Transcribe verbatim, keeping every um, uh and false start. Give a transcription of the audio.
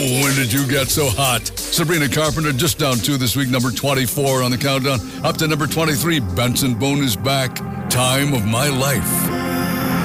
when did you get so hot? Sabrina Carpenter just down two this week, number twenty-four on the countdown. Up to number twenty-three, Benson Boone is back. Time of My Life.